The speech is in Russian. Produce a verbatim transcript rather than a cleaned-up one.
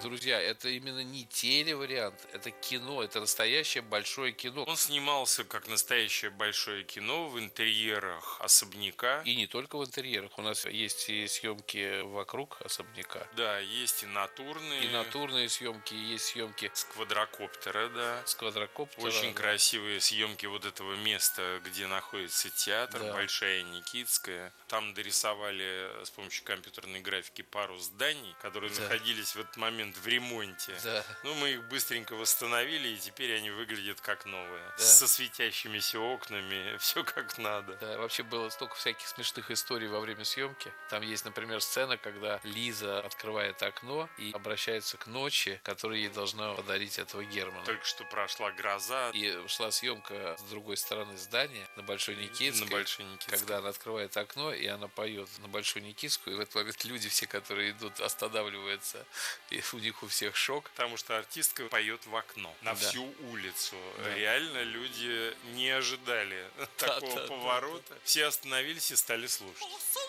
Друзья, это именно не телевариант, это кино, это настоящее большое кино. Он снимался как настоящее большое кино в интерьерах особняка. И не только в интерьерах. У нас есть и съемки вокруг особняка. Да, есть и натурные. И натурные съемки, и есть съемки с квадрокоптера, да. С квадрокоптера. Очень да. красивые съемки вот этого места, где находится театр, Да. Большая Никитская. Там дорисовали с помощью компьютерной графики пару зданий, которые Да. находились в этот момент в ремонте. Да. Ну, мы их быстренько восстановили, и теперь они выглядят как новые. Да. Со светящимися окнами, все как надо. Да, вообще было столько всяких смешных историй во время съемки. Там есть, например, сцена, когда Лиза открывает окно и обращается к ночи, которая ей должна подарить этого Германа. Только что прошла гроза. И шла съемка с другой стороны здания, на Большой Никитской. На Большой Никитской. Когда она открывает окно, и она поет на Большую Никитскую, и в этот момент люди все, которые идут, останавливаются, и у них у всех шок. Потому что артистка поет в окно на Да. всю улицу. Да. Реально люди не ожидали такого да, поворота. да, да. Все остановились и стали слушать.